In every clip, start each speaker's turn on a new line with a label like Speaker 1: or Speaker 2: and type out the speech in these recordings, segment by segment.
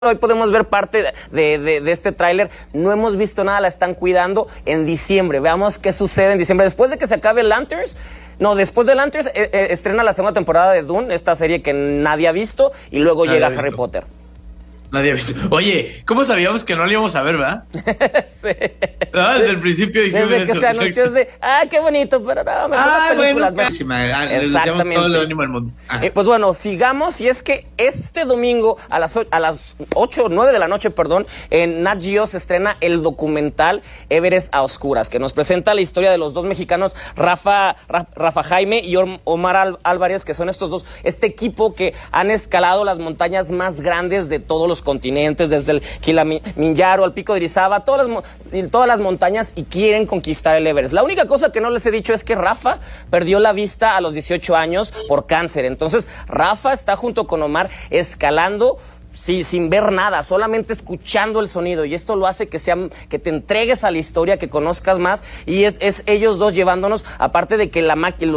Speaker 1: Hoy podemos ver parte de este tráiler. No hemos visto nada, la están cuidando en diciembre. Veamos qué sucede en diciembre. Después de que se acabe Lanterns, después de Lanterns estrena la segunda temporada de Dune, esta serie que nadie ha visto, y luego llega Harry Potter.
Speaker 2: Nadie ha visto. Oye, ¿cómo sabíamos que no lo íbamos a ver, verdad?
Speaker 1: Sí.
Speaker 2: No, desde el principio dijimos
Speaker 1: desde que
Speaker 2: eso.
Speaker 1: se anunció es de, qué bonito, pero no, mejor las películas.
Speaker 2: Bueno, exactamente. Todo el ánimo del mundo.
Speaker 1: Pues bueno, sigamos, y es que este domingo a las 8 o 9 de la noche, en Nat Geo se estrena el documental Everest a Oscuras, que nos presenta la historia de los dos mexicanos, Rafa Jaime y Omar Álvarez, que son este equipo que han escalado las montañas más grandes de todos los continentes, desde el Kilimanjaro al Pico de Orizaba, todas las montañas, y quieren conquistar el Everest. La única cosa que no les he dicho es que Rafa perdió la vista a los 18 años por cáncer. Entonces Rafa está junto con Omar escalando sin ver nada, solamente escuchando el sonido, y esto lo hace que te entregues a la historia, que conozcas más, y es ellos dos llevándonos, aparte de que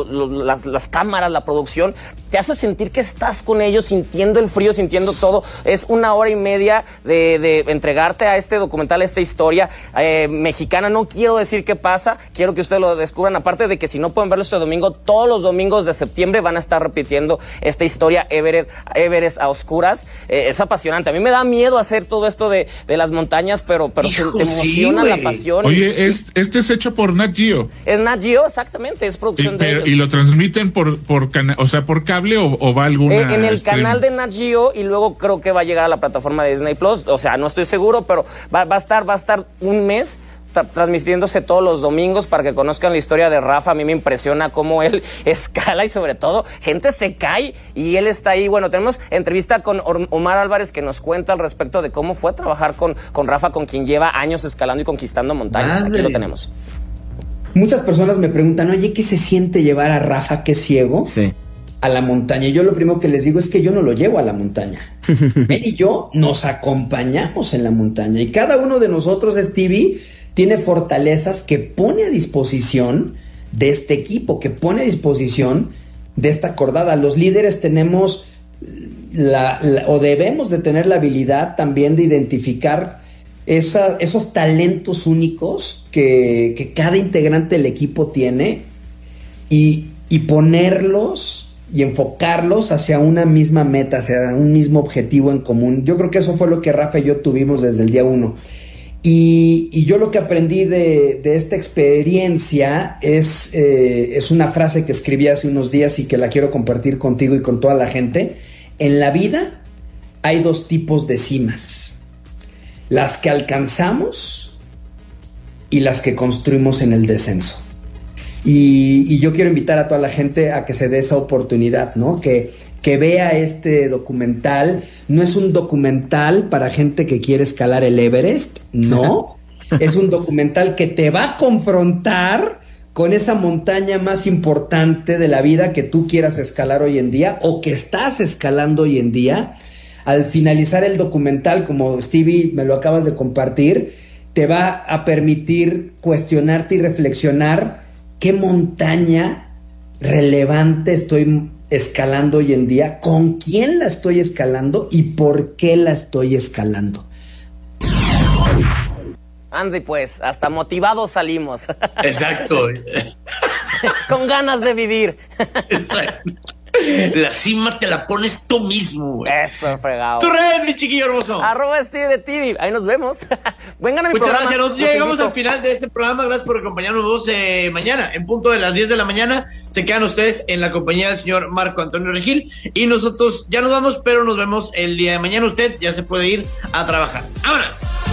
Speaker 1: las cámaras, la producción, te hace sentir que estás con ellos, sintiendo el frío, sintiendo todo. Es 1 hora y media de entregarte a este documental, a esta historia mexicana. No quiero decir qué pasa, quiero que ustedes lo descubran, aparte de que si no pueden verlo este domingo, todos los domingos de septiembre van a estar repitiendo esta historia Everest a Oscuras. Es apasionante. A mí me da miedo hacer todo esto de las montañas, pero te emociona la pasión.
Speaker 3: Oye, este es hecho por Nat Geo.
Speaker 1: Es Nat Geo, exactamente, es producción de ellos.
Speaker 3: ¿Y lo transmiten por cable o va alguna
Speaker 1: en el canal de Nat Geo, y luego creo que va a llegar a la plataforma de Disney Plus? O sea, no estoy seguro, pero va a estar un mes transmitiéndose todos los domingos para que conozcan la historia de Rafa. A mí me impresiona cómo él escala, y sobre todo, gente se cae y él está ahí. Bueno, tenemos entrevista con Omar Álvarez, que nos cuenta al respecto de cómo fue trabajar con Rafa, con quien lleva años escalando y conquistando montañas. Aquí lo tenemos.
Speaker 4: Muchas personas me preguntan, oye, ¿qué se siente llevar a Rafa, que es ciego, a la montaña? Y yo lo primero que les digo es que yo no lo llevo a la montaña. Él y yo nos acompañamos en la montaña, y cada uno de nosotros, Stevie, tiene fortalezas que pone a disposición de este equipo, que pone a disposición de esta cordada. Los líderes tenemos o debemos de tener la habilidad también de identificar esos talentos únicos que cada integrante del equipo tiene, y ponerlos y enfocarlos hacia una misma meta, hacia un mismo objetivo en común. Yo creo que eso fue lo que Rafa y yo tuvimos desde el día 1. Y yo lo que aprendí de esta experiencia es una frase que escribí hace unos días y que la quiero compartir contigo y con toda la gente. En la vida hay 2 tipos de cimas: las que alcanzamos y las que construimos en el descenso. Y yo quiero invitar a toda la gente a que se dé esa oportunidad, ¿no? Que vea este documental. No es un documental para gente que quiere escalar el Everest, no. Es un documental que te va a confrontar con esa montaña más importante de la vida que tú quieras escalar hoy en día, o que estás escalando hoy en día. Al finalizar el documental, como Stevie me lo acabas de compartir, te va a permitir cuestionarte y reflexionar qué montaña relevante estoy escalando hoy en día, con quién la estoy escalando y por qué la estoy escalando.
Speaker 1: Andy, pues, hasta motivados salimos.
Speaker 2: Exacto.
Speaker 1: Con ganas de vivir.
Speaker 2: Exacto. La cima te la pones tú mismo, güey.
Speaker 1: Eso, fregado.
Speaker 2: Tu red, mi chiquillo hermoso.
Speaker 1: @Steve de TV. Ahí nos vemos. Vengan a mi
Speaker 2: Muchas
Speaker 1: programa.
Speaker 2: gracias. Nosotros llegamos al final de este programa. Gracias por acompañarnos mañana, en punto de las 10 de la mañana. Se quedan ustedes en la compañía del señor Marco Antonio Regil. Y nosotros ya nos vamos, pero nos vemos el día de mañana. Usted ya se puede ir a trabajar. ¡Vámonos!